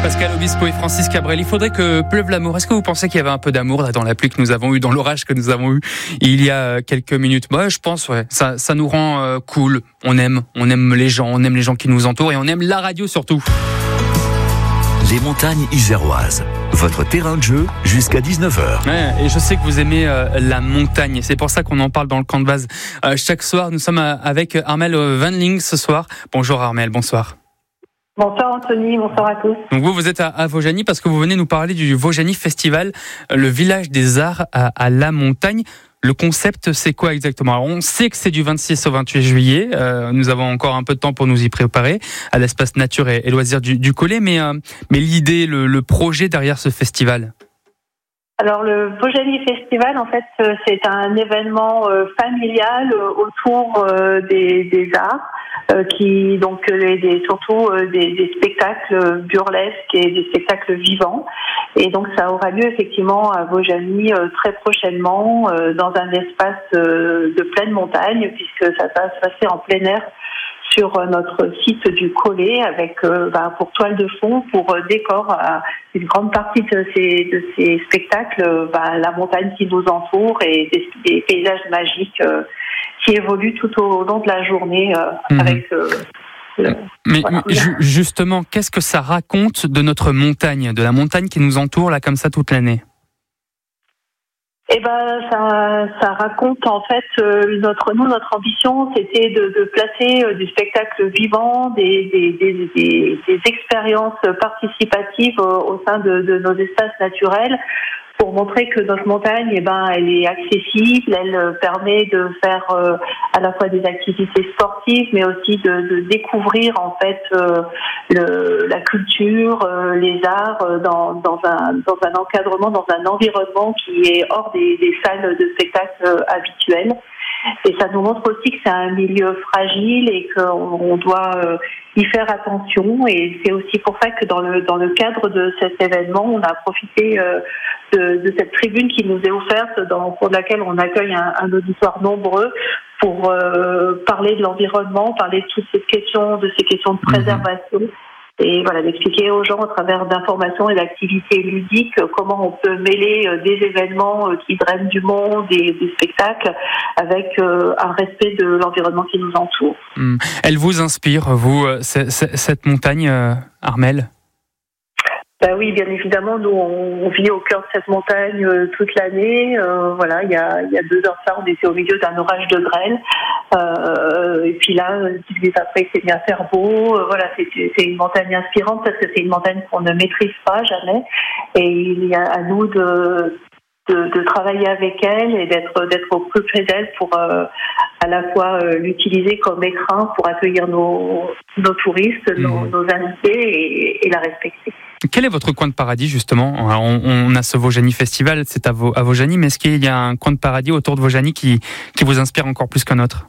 Pascal Obispo et Francis Cabrel, il faudrait que pleuve l'amour. Est-ce que vous pensez qu'il y avait un peu d'amour là, dans la pluie que nous avons eue, dans l'orage que nous avons eu il y a quelques minutes? Moi, je pense, ouais, ça nous rend cool. On aime les gens qui nous entourent et on aime la radio surtout. Les montagnes iséroises, votre terrain de jeu jusqu'à 19h. Ouais, et je sais que vous aimez la montagne, et c'est pour ça qu'on en parle dans le camp de base chaque soir. Nous sommes avec Armelle Vanling ce soir. Bonjour Armelle, bonsoir. Bonsoir Anthony, bonsoir à tous. Donc vous êtes à Vaujany parce que vous venez nous parler du Vaujany Festival, le village des arts à la montagne. Le concept, c'est quoi exactement? Alors, on sait que c'est du 26 au 28 juillet. Nous avons encore un peu de temps pour nous y préparer à l'espace nature et loisirs du Collet. Mais l'idée, le projet derrière ce festival? Alors le Vaujany Festival, en fait, c'est un événement familial autour des arts, qui donc surtout des spectacles burlesques et des spectacles vivants. Et donc ça aura lieu effectivement à Vaujany très prochainement dans un espace de pleine montagne, puisque ça va se passer en plein air sur notre site du Collet avec pour toile de fond, pour décor, une grande partie de ces spectacles, la montagne qui nous entoure et des paysages magiques qui évoluent tout au long de la journée avec... Justement, qu'est-ce que ça raconte de notre montagne, de la montagne qui nous entoure là comme ça toute l'année? Ça raconte en fait notre ambition, c'était de placer du spectacle vivant, des expériences participatives au sein de nos espaces naturels, pour montrer que notre montagne, elle est accessible, elle permet de faire à la fois des activités sportives, mais aussi de découvrir en fait la culture, les arts dans un encadrement, dans un environnement qui est hors des salles de spectacle habituelles. Et ça nous montre aussi que c'est un milieu fragile et qu'on doit y faire attention. Et c'est aussi pour ça que dans le cadre de cet événement, on a profité de cette tribune qui nous est offerte, au cours de laquelle on accueille un auditoire nombreux, pour parler de l'environnement, parler de toutes ces questions de préservation. Et voilà, d'expliquer aux gens, à travers d'informations et d'activités ludiques, comment on peut mêler des événements qui drainent du monde et des spectacles avec un respect de l'environnement qui nous entoure. Elle vous inspire, vous, cette montagne, Armelle? Oui, bien évidemment, nous on vit au cœur de cette montagne toute l'année. Il y a 2 ans de ça, on était au milieu d'un orage de grêle. Et puis là, 10 minutes après, c'est bien faire beau. C'est une montagne inspirante parce que c'est une montagne qu'on ne maîtrise pas jamais. Et il y a à nous de travailler avec elle et d'être au plus près d'elle pour à la fois l'utiliser comme écrin pour accueillir nos touristes, nos invités et la respecter. Quel est votre coin de paradis justement? Alors, on a ce Vaujany Festival, c'est à Vaujany, mais est-ce qu'il y a un coin de paradis autour de Vaujany qui vous inspire encore plus qu'un autre?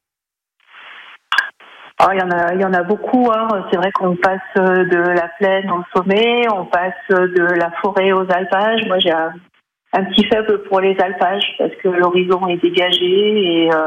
Il y en a beaucoup. C'est vrai qu'on passe de la plaine au sommet, on passe de la forêt aux alpages. Moi, j'ai un petit faible pour les alpages parce que l'horizon est dégagé et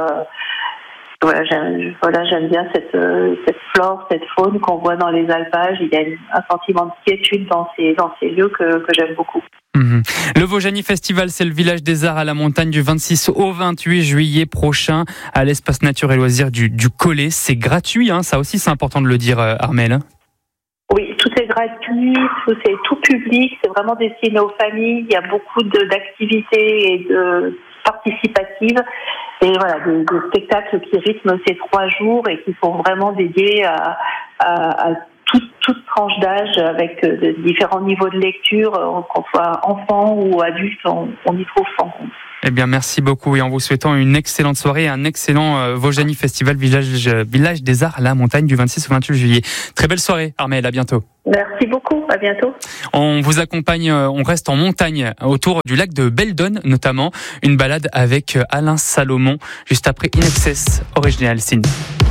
j'aime bien cette flore, cette faune qu'on voit dans les alpages. Il y a un sentiment de quiétude dans ces lieux que j'aime beaucoup. Le Vaujany Festival, c'est le village des arts à la montagne du 26 au 28 juillet prochain à l'espace nature et loisirs du Collet. C'est gratuit, ça aussi c'est important de le dire, Armelle. Oui, tout est gratuit, c'est tout public, c'est vraiment destiné aux familles. Il y a beaucoup d'activités et de participatives. Et voilà, des spectacles qui rythment ces 3 jours et qui sont vraiment dédiés à toute tranche d'âge avec différents niveaux de lecture, qu'on soit enfant ou adulte, on y trouve son compte. Eh bien, merci beaucoup et en vous souhaitant une excellente soirée et un excellent Vaujany Festival Village des Arts à la montagne du 26 au 28 juillet. Très belle soirée, Armelle, à bientôt. Merci beaucoup, à bientôt. On vous accompagne, on reste en montagne autour du lac de Beldonne notamment, une balade avec Alain Salomon juste après In Excess Original Sin.